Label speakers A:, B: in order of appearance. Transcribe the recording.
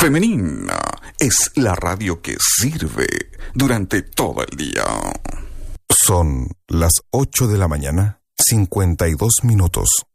A: Femenina es la radio que sirve durante todo el día.
B: Son las 8 de la mañana, 52 minutos.